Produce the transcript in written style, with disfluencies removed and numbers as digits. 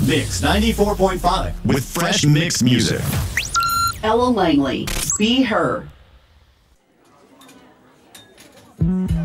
Mix 94.5 with fresh mix music. Ella Langley, Be Her.